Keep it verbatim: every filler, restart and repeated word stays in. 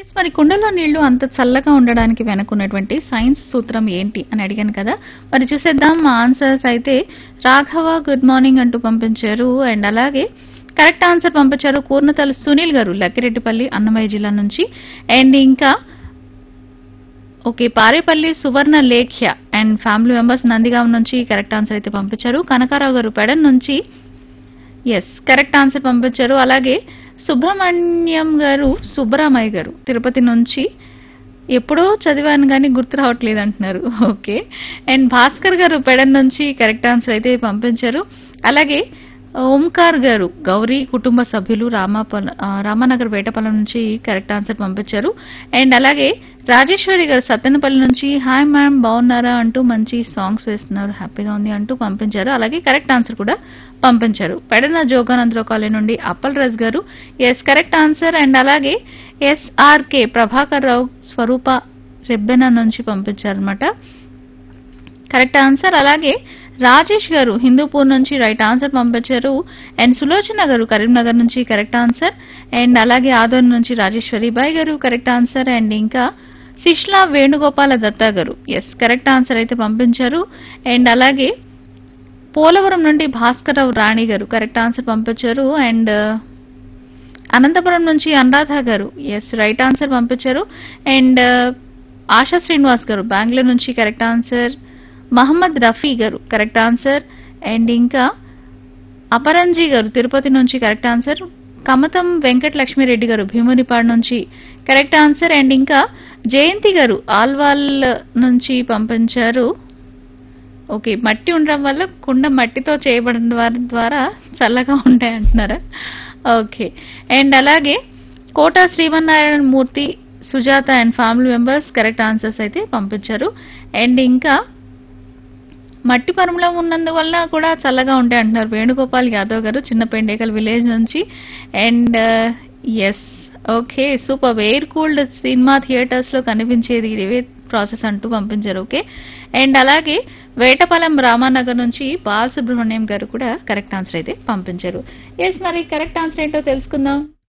Yes మరి కుండలో నీళ్లు అంత చల్లగా ఉండడానికి వెనుకున్నటువంటి సైన్స్ సూత్రం ఏంటి అని అడిగాను కదా. మరి చూసేద్దాం మా ఆన్సర్స్ అయితే. రాఘవ గుడ్ మార్నింగ్ అంటూ పంపించారు. అండ్ అలాగే కరెక్ట్ ఆన్సర్ పంపించారు కూర్నతల సునీల్ గారు లక్కిరెడ్డిపల్లి అన్నమయ్య జిల్లా నుంచి. అండ్ ఇంకా okay Parepalli Suvarna Lekhya and family members Nandigam నుంచి కరెక్ట్ ఆన్సర్ అయితే పంపించారు. కనకారావు గారు పెడన్ నుంచి ఎస్ కరెక్ట్ ఆన్సర్ పంపించారు. అలాగే సుబ్రహ్మణ్యం గారు సుబ్బరామయ్య గారు తిరుపతి నుంచి ఎప్పుడో చదివాను కానీ గుర్తు రావట్లేదు అంటున్నారు. ఓకే. అండ్ భాస్కర్ గారు పెడన్ నుంచి కరెక్ట్ ఆన్సర్ అయితే పంపించారు. అలాగే ఓంకార్ గారు గౌరీ కుటుంబ సభ్యులు రామాపల రామానగర్ వేటపల్లి నుంచి కరెక్ట్ ఆన్సర్ పంపించారు. అండ్ అలాగే రాజేశ్వరి గారు సత్తెనపల్లి నుంచి హాయ్ మ్యామ్ బాగున్నారా అంటూ మంచి సాంగ్స్ వేస్తున్నారు హ్యాపీగా ఉంది అంటూ పంపించారు. అలాగే కరెక్ట్ ఆన్సర్ కూడా పంపించారు. పెడన జోగానందరావు కాలనీ నుండి అప్పల్ రాజ్ గారు ఎస్ కరెక్ట్ ఆన్సర్. అండ్ అలాగే ఎస్ఆర్కే ప్రభాకర్ రావు స్వరూప రెబ్బెన నుంచి పంపించారనమాట కరెక్ట్ ఆన్సర్. అలాగే రాజేష్ గారు హిందూపూర్ నుంచి రైట్ ఆన్సర్ పంపించారు. అండ్ సులోచన గారు కరీంనగర్ నుంచి కరెక్ట్ ఆన్సర్. అండ్ అలాగే ఆదోన్ నుంచి రాజేశ్వరి బాయ్ గారు కరెక్ట్ ఆన్సర్. అండ్ ఇంకా శిష్లా వేణుగోపాల దత్తా గారు ఎస్ కరెక్ట్ ఆన్సర్ అయితే పంపించారు. అండ్ అలాగే పోలవరం నుండి భాస్కరరావు రాణి గారు కరెక్ట్ ఆన్సర్ పంపించారు. అండ్ అనంతపురం నుంచి అనురాధ గారు ఎస్ రైట్ ఆన్సర్ పంపించారు. అండ్ ఆశా శ్రీనివాస్ గారు బెంగళూరు నుంచి కరెక్ట్ ఆన్సర్. మహమ్మద్ రఫీ గారు కరెక్ట్ ఆన్సర్. అండ్ ఇంకా అపరంజీ గారు తిరుపతి నుంచి కరెక్ట్ ఆన్సర్. కమతం వెంకట లక్ష్మీరెడ్డి గారు భీమునిపాడు నుంచి కరెక్ట్ ఆన్సర్. అండ్ ఇంకా జయంతి గారు ఆల్వాల్ నుంచి పంపించారు. ఓకే మట్టి ఉండడం వల్ల కుండ మట్టితో చేయబడిన వారి ద్వారా చల్లగా ఉంటాయి అంటున్నారా. ఓకే. అండ్ అలాగే కోట శ్రీమన్నారాయణ మూర్తి Sujatha and family members correct answers అయితే పంపించారు. అండ్ ఇంకా మట్టి పరుములో ఉన్నందువల్ల కూడా చల్లగా ఉంటాయి అంటున్నారు వేణుగోపాల్ యాదవ్ గారు చిన్నపెండేకల్ విలేజ్ నుంచి. And yes okay super air cooled cinema theatres లో కనిపించేది ఇదే ప్రాసెస్ అంటూ పంపించారు. ఓకే. అండ్ అలాగే వేటపాలెం రామానగర్ నుంచి బాలసుబ్రహ్మణ్యం గారు కూడా కరెక్ట్ ఆన్సర్ అయితే పంపించారు. ఎస్ మరి కరెక్ట్ ఆన్సర్ ఏంటో తెలుసుకుందాం.